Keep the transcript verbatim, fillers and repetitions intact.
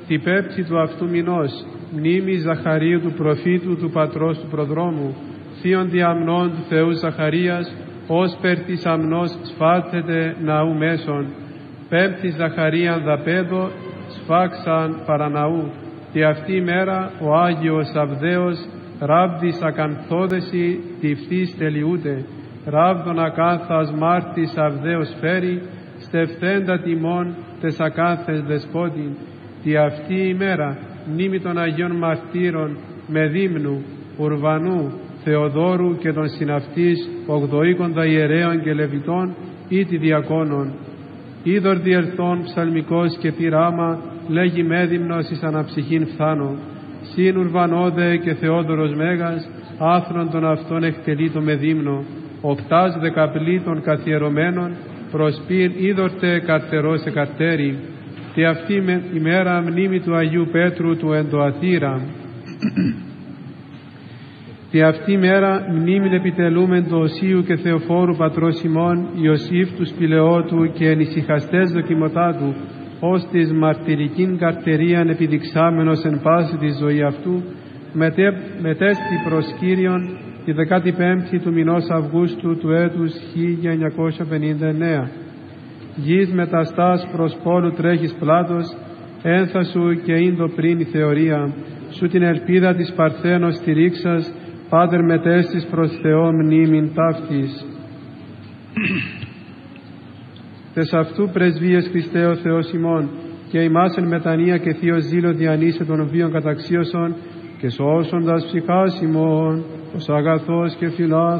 Τη πέμπτη του αυτού μηνός, μνήμη Ζαχαρίου του προφήτου του πατρός του προδρόμου, θείων διαμνών του Θεού Ζαχαρίας, ως περ της αμνός σφάλθετε ναού μέσον. Πέμπτη Ζαχαρίαν δαπέδο, σφάξαν παραναού. Τη αυτή ημέρα ο Άγιος Αβδαίος, ράβδης ακανθόδεση τυφθής τελειούται. Ράβδον ακάθας μάρτης Αβδαίος φέρει, στεφθέντα τιμών τες ακάθες δεσπότη. Τη αυτή ημέρα μνήμη των Αγίων Μαρτύρων Μεδύμνου, Ουρβανού, Θεοδόρου και των συναυτής ογδοήκοντα ιερέων και λεβιτών ή τη διακόνων. Είδωρ διερθών ψαλμικός και πειράμα, λέγει Μέδυμνος εις αναψυχήν φθάνω. Συν Ουρβανόδε και Θεόδωρος Μέγας, άθρον των αυτών εκτελεί το Μεδύμνο. Οκτάς δεκαπλήτων καθιερωμένων, προσπίν είδωρτε καρτερός εκαρτέρι. Τη αυτή ημέρα μνήμη του Αγίου Πέτρου του Ενδοαθήρα. Τη αυτή ημέρα μνήμην επιτελούμεν του Οσίου και Θεοφόρου πατρός ημών Ιωσήφ του Σπηλαιότου και ενησυχαστές δοκιμωτάτου, ως της μαρτυρικήν καρτερίαν επιδειξάμενος εν πάση τη ζωή αυτού, μετέ, μετέστη προς Κύριον τη δεκάτη-πέμπτη του μηνός Αυγούστου του έτους χίλια εννιακόσια πενήντα εννέα. Γης μεταστάς προς πόλου τρέχεις πλάτος, ένθα σου και ίντο πριν η θεωρία, σου την ελπίδα της Παρθένος στηρίξας, Πάτερ μετέστης προς Θεό μνήμην ταύτης. Τες αυτού πρεσβείες Χριστέ ο Θεός ημών, και ημάς εν μετανία και θείο ζήλο διανύσε των βίων καταξίωσον, και σώσοντας ψυχάς ημών, ως αγαθός και φιλάς